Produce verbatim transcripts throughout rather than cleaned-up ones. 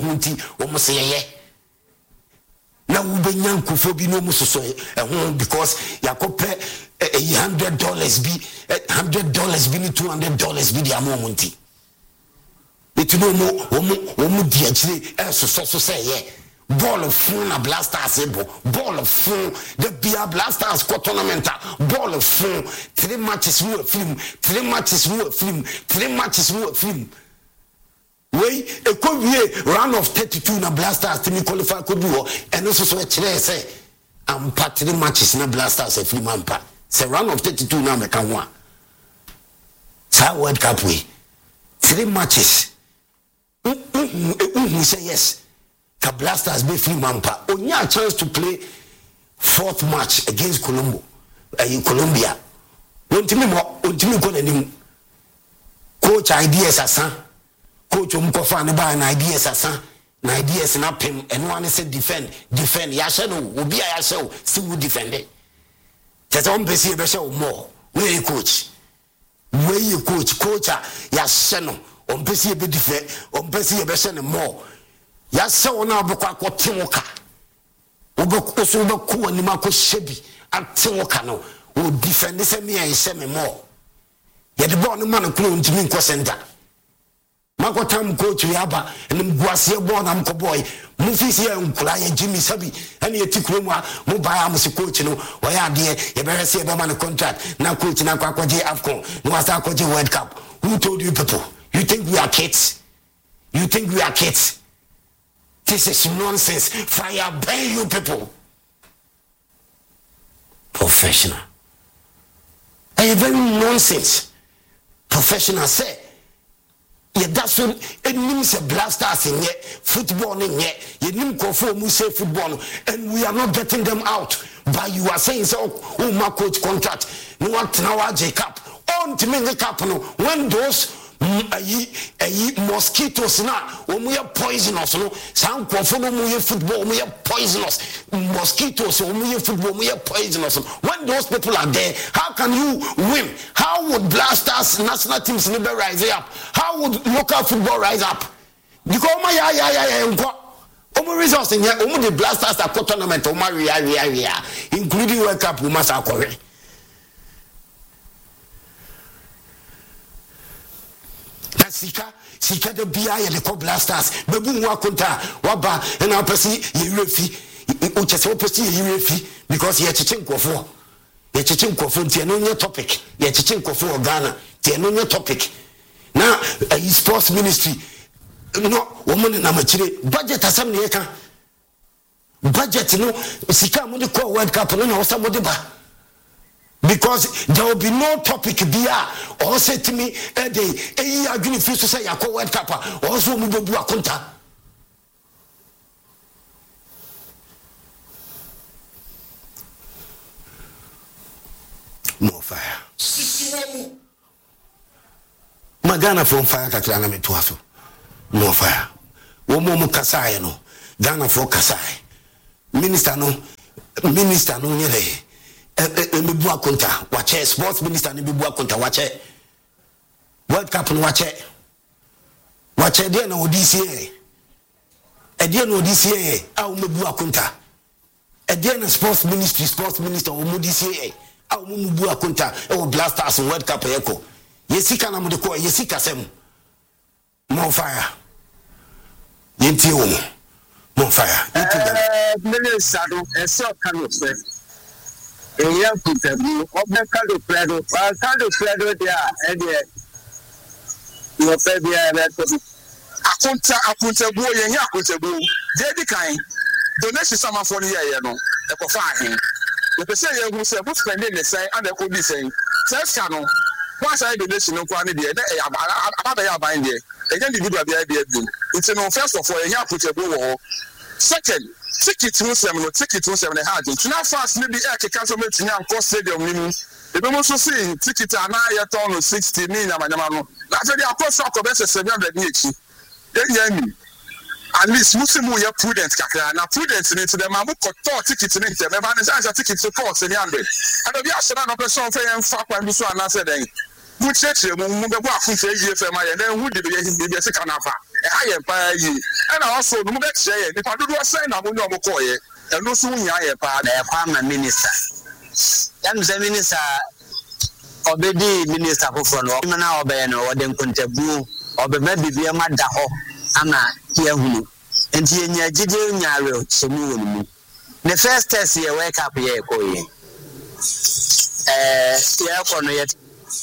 hunti omo se yeye na wo benya nkofo bi no musoso ehun because yakope one hundred dollars bi one hundred dollars bi ni two hundred dollars bi dia mo hunti it no mo omo omo di akire eso so so say ye ball of fun na blasters ebo ball of fun the bia blasters co tournament ball of fun three matches we film three matches we film three matches we film wey e ko wie round of thirty-two na blasters timi qualify ko bi ho eno so so e kire say am three matches na blasters e film ampa say round of thirty-two na me kan ho a sa world cup we three matches mm say yes ka blasters be film ampa onya a chance to play fourth match against Colombo in Colombia wontimi mo wontimi ko nanim coach ideas asan coach umkofa ne ba na ideas asan na ideas na pem eno ane say defend defend ya hye no obi a ya hye o si wo defend it tete on pesi e be hye o more we coach we coach coach ya hye no on pesi e be defend on pesi e be hye no more ya se wona abokwa akotewoka oboko so oboko ani ma ko shebi atewoka no o defend se me en se me more ye de ball no man ko ntimi nko center mako tam coach we aba enim guase ball na mko boy mu fisi ya nkula ya Jimmy Sabi ani etikuro mu a mu ba ya mu se coach no wo ya de ye be rese be man contract na coach na kwa kwaje AFCON no asa kwaje World Cup. Who told you people? You think we are kids? You think we are kids? This is nonsense. Fire burn you people. Professional. A very nonsense. Professional say. Yeah, that's what it means. A blasters in here, football in here. You need to for mu say football, and we are not getting them out. But you are saying so. Oh, my coach contract. No one now Jacob. On to me the cap no. When those ayi ayi mosquitoes na omo ye poisonous no san kwofo no mo ye football omo ye poisonous mosquitoes omo ye football omo ye poisonous. When those people are there, how can you win? How would blasters national teams never rise up? How would local football rise up? Because omo ya ya ya ya nko omo results in here omo the blasters at tournament omo ria ria ria including World Cup we must akore. Sika sika de bia ye de ko blasters bebu nwa konta waba na pesi ye refi o chese o pesi ye refi because ye chiche nkofo ye chiche nkofo ntie no nye topic ye chiche nkofo Ghana tie no nye topic na uh, sports ministry no woman na machire budget asam ne yeka budget no sika mo de ko World Cup no na osam mo de ba. Because there will be no topic bia or say to me a day a year agreeing to say Yako World Cup also move to a conta. More fire. Magana from fire Katrana me tuafu. More fire. Womo Kasai no. Ghana for Kasai. Minister no minister no nyere. Emebu akonta wache sports minister ne bebu akonta wache World Cup no wache wache de na odisi e e de na odisi e a o mebu akonta e de na sports ministry sports minister o modisi e a o mebu akonta e o blasters World Cup eko yesika na mo de ko yesika sem mo fire yenti o mo fire yenti eh minister do e so kan o se eya kutabu obeka do predo pa do predo dia e de yo pe bia e to akunta akuntabu ye nya akuntabu de di kan donation sama for ne ye no e ko fa ahen e pe se ye hu se bu spend ne sai and e ko bi sai sai no kwa sai donation no kwa ne de e ababa ya ban de e nya individual bia bia bi it's no first of all ye nya akuntabu wo second ticket no seven no ticket no seven hard to now fast maybe e ke cancel me tinya nko stadium ni mu e be mo so see ticket ana ye ton no sixty ni nyama nyama no na fe dia cost akọ be seven hundred ni echi e nya ni at least musimu ye prudent kakra na prudent ni to dem am ko to ticket ni te me ba na say ticket to cost ni hundred and obi asena no person fe ye mfa kwa bi so ana say den mu cheche mu mu be bo afunfe ye fe ma ye den hu de be ye be se kana fa I am by you. And also, no make say, if I do say, I'm going to call you. And no soon, I am a minister. Then the minister, obedi minister for no, now obey no, then contabu, or the baby be a madaho, Anna, here. And here near Gideon Yarrow, so move. The first test here, wake up here, going. Eh, yeah, for no yet.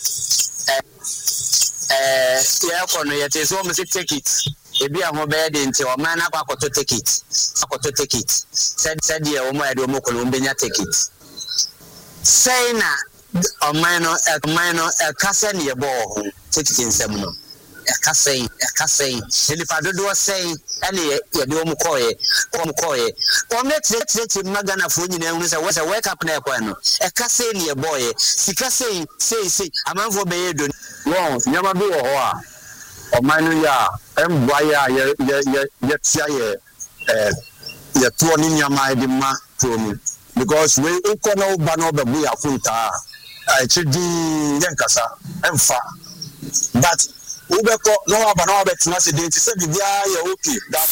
Eh, yeah, for no yet is almost a ticket. If you are bed into a man up to take it, up to take it. Said, said, yeah, oh my, do Mocolumbian take it. Say na a minor, a minor, a castle near ball, take it in seminal. A cassay, a cassay. And if I do say, any, you do Mokoye, come coy. Or let's let him Magana Funin was a wake up near Quano. A cassay near boy, si cassay, say, say, a man for bed. Wrong, never do a hoa. Or minor ya, and why yet say, eh, you're turning your mind in my room. Because we ukono bano babu ya funta I chidi yankasa emfa but ubeko no bano betina se denti se bibia ya okay that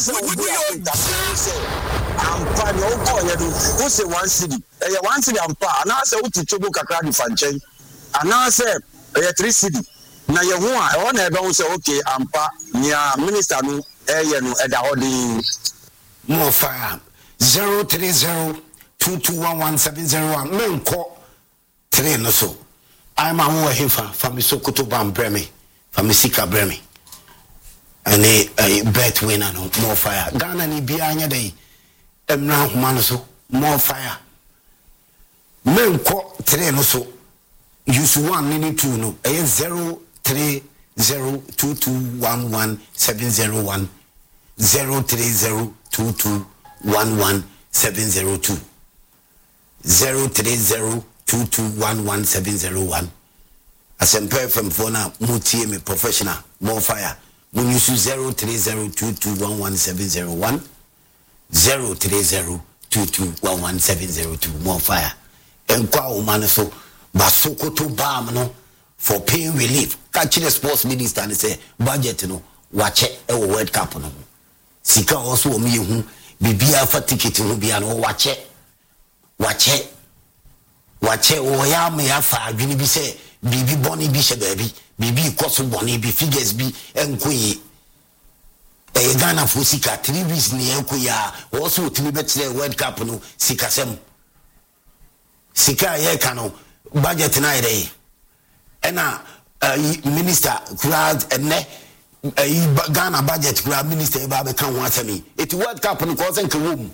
am pa no ko ya do who say one city eh ya one city am pa na say uti chobo kakra di fanchen ana say eh three city na ye ho a e wona e be say okay am pa nia minister no eh ye no e da hodin more fire zero three zero two two one one seven zero one men call three no so I'm a more hefa from Sokoto Bam Bremi from Sika Bremi and a bet winner no more fire Ghana ni bianya day emna humano so more fire men call three no so use one nini two no a zero three zero two two one one seven zero one zero three zero two two one one seven zero two zero three zero two two one one seven zero one. As a pair from Fona, Muti, me professional, more fire. When you zero three zero two two one one seven zero one, zero three zero two two one one seven zero two, more fire. And qua umanaso, Basoko to Bam for pain relief. Catch the sports minister and say, budget no, watch it, a World Cup no. Sika also me who be for ticket to be an watch it. Watch it. Watch it. Oh, yeah, me have a guinea be say, Bibi Bonnie be baby, Bibi Cosso Bonnie be figures be and quay. A Ghana for Sika, three weeks near Kuya, also three bets the World Cup no, Sika Sem. Sika Yakano, budget night day. And now, Minister crowd and ne Ghana budget crowd minister Babe can want me. It's World Cup and causing a room.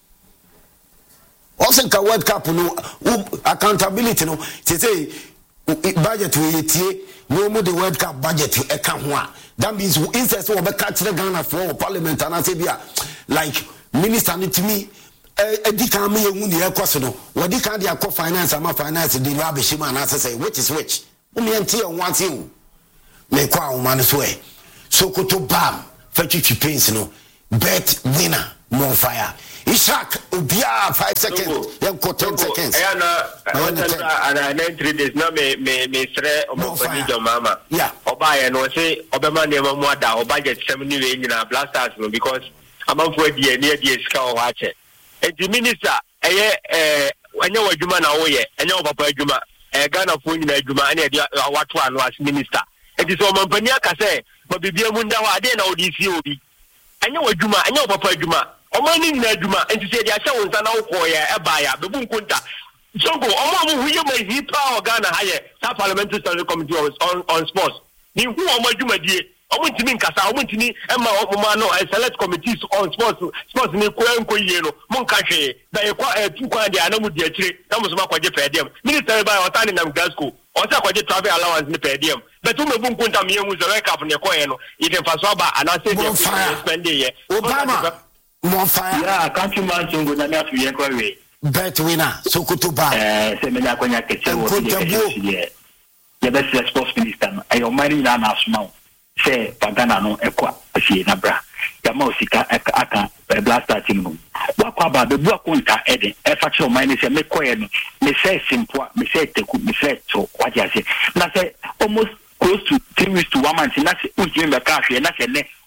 Also, the World Cup no accountability no. They say budget we tie no more the World Cup budget e can one. That means instead of we catch the Ghana for Parliament and I say like minister need to me. E di kan me ehun the ekoso no. We di kan the finance ama finance the rubbish man as say which is which. Umi enti e wan tin. Me kwa o man so e. Sokoto bam fetchi pains no. Bet winner more fire. Ishak Ubia five seconds. You got ten seconds. I know. And I know three days. No, me me me stre omo mama. Yeah. Oba and we say Obama never more da. Oba get seventy in a blasters no because I'm on for the near the scale watch it. And the minister, eh eh, when you were Juma na oye, and you papa Juma, eh Ghana phone in Juma and what one was minister. It is Oman Pania Kase, but Bibia Munda wa de na odisi obi. And you were Juma, and you papa Juma. Omani Najuma, and to say the Ashawan Sanao for a buyer, the Bunkunta. So go, Omo, who you may hit power Ghana higher, South Parliamentary Study Committee on on sports. Ni who are my Juma dear? I want to mean Casa, I want to need Emma Omano and select committees on sports, sports in Kuanko Yeno, Moncache, they acquire two quantity and no dear tree, that was my project per diem. Minister by Otanin Glasgow, or Sakwaja travel allowance in the per diem. But whom the Bunkunta me was a wake up in the Koeno, even Faswaba, and I say, spend the year. Obama. More fire. Yeah, country man to go down to Yankaway. Bet winner, Sokoto Bam. Eh, Semena Konya Ketcher. The best sports minister. I am married now small. Say, Pagana no equa, a she nabra. Yamosika aka, a blaster team. Wakaba, the Buakunta, Eddie, a factual minus a McQuain, me say simple, me say te could me say so, what I say. And I say, almost close to three weeks to one month, and that's what you in the country, and that's a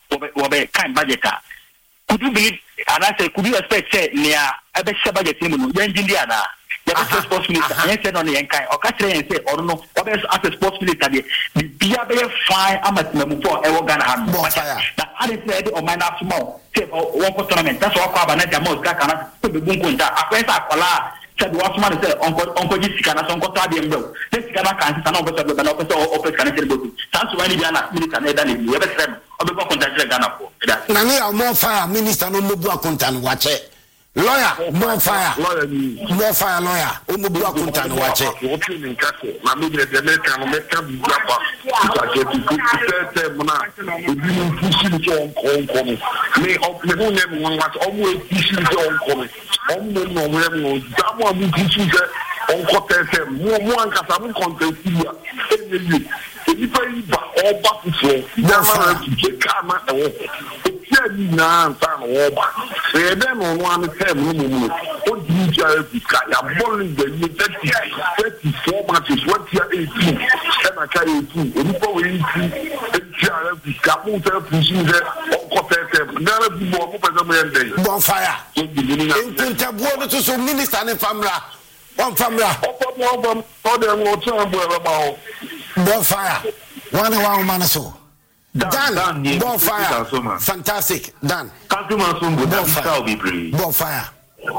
wɔbɛ kind budget a could you believe and I say could you expect say near ebe share budget ni mu yen jindi ana ya be sports minister yen say no ne yen kan o ka kire yen say or no o be as sports minister dey the bia be fine amatima for e wo Ghana ha no that I say the o man afmo say one for tournament that's all kwa na jamo ka kana to be bunko nta akwesa akola said what man say onko onko jisika na sonko ta dem do let's gana kan say na obeso be na obeso opex kan say bodu sans wani bia na minister na edani bi e be say obe ko contact Ghana for na me o more fire minister no mobu akonta no wache lawyer more fire more fire lawyer o mobu akonta no wache o pi ni nkako na me de de kan no me kan bi apa ta ke ti ku tete mo na obi ni pushi ni so onko onko me o me ho ne mo wat o mo pushi ni so onko me o mo no mo ne mo da mo abu pushi je onko tete mo mo ankasa mo content ya e ni e pa yi ba o ba fu na ma ti ka ma e yeah, nah, I'm over. Say them on one time, no more. What do you try to sky? I'm born the thirty-four matches, what year eighteen, and I carry eighteen. When you go into the Capu, pushing there, or Cotter, never be more open day. Bonfire. In Punta to some minister and family. One family. Oh, them will turn about bonfire. One hour, man, so. Dan, Dan bonfire, fantastic. Dan, Countryman Sumbu, bonfire, be brave. Bonfire.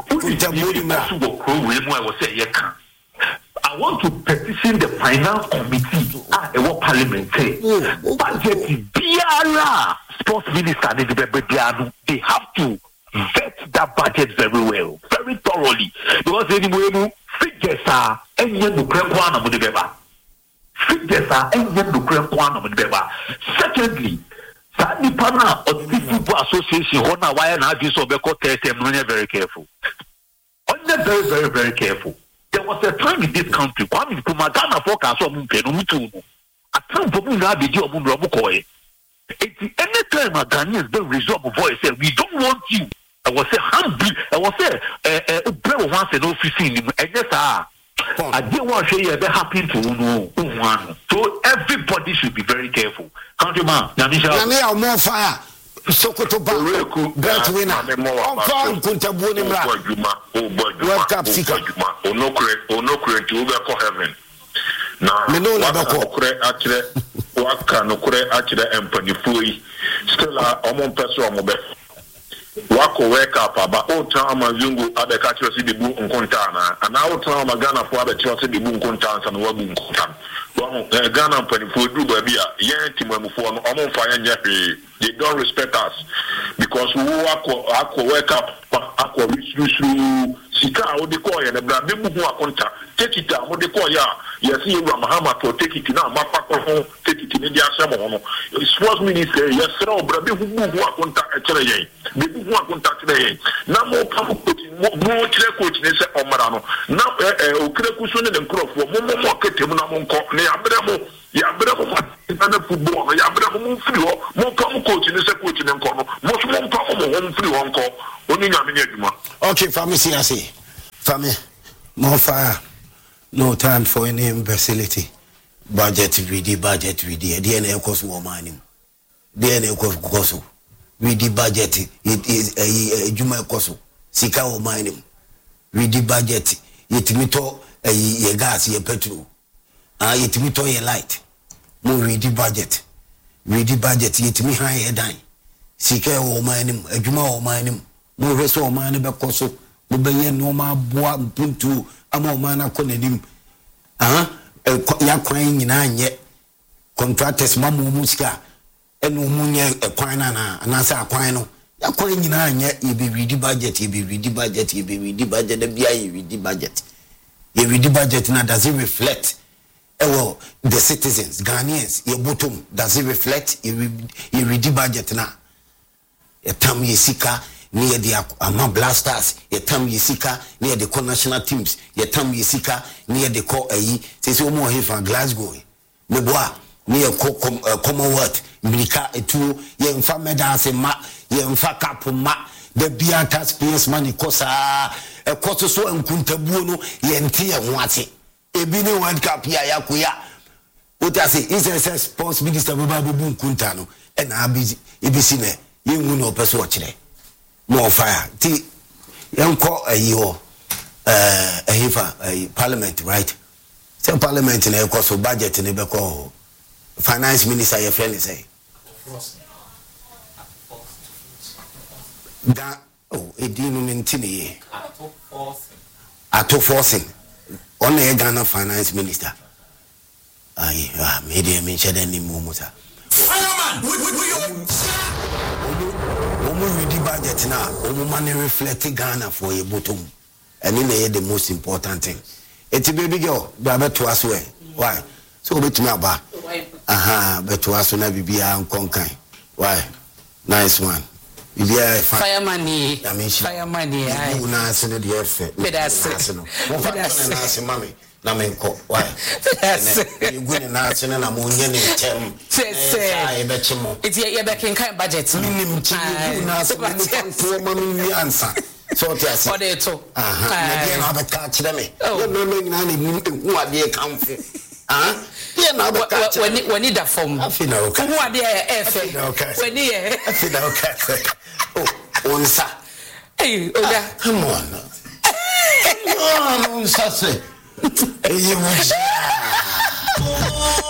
I want to petition the finance committee at the parliamentary. Budget Biara sports minister, they have to vet that budget very well, very thoroughly. Because anyway, figures are any of the cremwana with the beba. Figures are any of the cremwana with the beba. Secondly, Sani Pana or the Football Association, Hona, why and have you so test them very careful. Only very, very, very careful. There was a time in this country, Kwame Nkrumah, Ghana forecast of Mumpenumu. A time for Mugabe or Mumrabukoe. Any time a Ghanaians don't resolve a voice, say, we don't want you. I was say, hungry. I was say, a brave once an office in him. And yes, I didn't want to say that happened to one. So everybody should be very careful. Countryman, Yamisha, more fire. Sokoto Bank, great winner. On farm, Kunta Bunimra. World Cup Sika. Onokre, Onokre, to go heaven. Now, Okre, actually, Waka, Nokre, actually, and Panifui. Still, I'm on person on Wako wake up about old time and Zungu at the catcher city boom contana, and our time a Ghana for the Chelsea boom contans and Wabun contan. Ghana and Panifui do baby, Yan Timon, I'm fire Jeffrey. They don't respect us because we wako wake up, Aqua reach through Sika, or the coy and the Brabibu contact. Take it down, what they call ya. Yes, you Ramahama to take it now, Mapako, take it in India Samono. Sports minister, yes, sir, Brabibu contact a train. Bibu contact today. Now more coaching, more clear coaching is on Marano. Now, a Krekusun and Croft for more market, Monco, Neabramo. Ya bravo na football ya bravo mo free ho mo come coach ni se coach ni nko no mo so mo come mo mo free ho nko oni nya me adwuma. Okay, family see say family more fire, no time for any imbecility. Budget we the budget we the the na cost wo man the na cost cost we the budget it is a adwuma cost sika wo man we the budget yetimi to ye gas ye petrol. Ah, yetimi to ye light. Mo ready budget. Ready budget yetimi high ye dan. Sika wo manim, adwuma wo manim. Mo reso wo man be koso. Mo be ye no ma boa mpuntu ama wo man akonanim. Ah, ya kwan nyina anye. Contractors ma mo musika. Eno mo nye kwan na na anasa akwan no. Ya kwan nyina anye ye be ready budget, ye be ready budget, ye be ready budget, da bia ye ready budget. Ye ready budget na does it reflect well, the citizens, Ghanaians, your bottom, does it reflect your ready budget now? A time Yesika near the Ama Blasters, a time Yesika near the co national teams, a time Yesika near the co A E, says more here from Glasgow, Meboa, near Commonwealth, Milika, a two, young Famedas, and Ma, young Fakapuma, the Bia taxpayers money, Cosa, a quarter so and Kuntabuno, Yentia Wati. Ebini World Cup ya yakuya. What I say is a sports minister Babu Kuntano. and I busy ibisi ne you no person watch it more fire ti young call a year uh a hifa a parliament right some parliament in a course of budget in a call finance minister your friend say that oh it didn't maintain ato forcing on the Ghana finance minister aye ah media mention any momusa fireman we we we omo read budget na omo money reflect Ghana for a bottom and in the most important thing it's a baby girl but to us way why so bet me aba aha bet to us na bibia nkonkan why nice one yeah fireman ni fireman ni ai una sene de efe pedase no pedase na se mami na menko why pedase you go na sene na mo nye ne tem se ai be chimo it ye be ken budget minim chi you na se mo to mami mi ansa so ti ase for it to aha na dia na be ka kire me no no no na ni hu ade kamfo ah dia na be ka kire when when need that form afina o ka hu ade e efe when ye afina o ka oh onsa hey oga come on no onsa say hey you